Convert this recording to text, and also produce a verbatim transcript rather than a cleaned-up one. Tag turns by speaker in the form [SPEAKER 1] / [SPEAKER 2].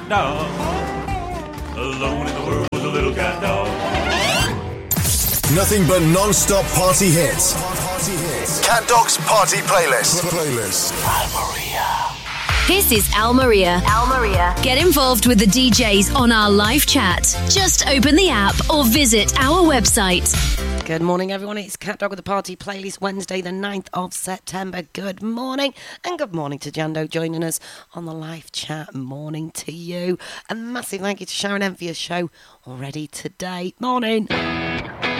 [SPEAKER 1] cat dog. Alone in the world with a little cat dog.
[SPEAKER 2] Nothing but non-stop party hits. Cat Dog's Party Playlist. Playlist.
[SPEAKER 3] Almeria. This is Almeria. Almeria. Get involved with the D Js on our live chat. Just open the app or visit our website.
[SPEAKER 4] Good morning, everyone. It's Cat Dog with the Party Playlist, Wednesday, the ninth of September. Good morning. And good morning to Jando joining us on the live chat. Morning to you. A massive thank you to Sharon M for your show already today. Morning.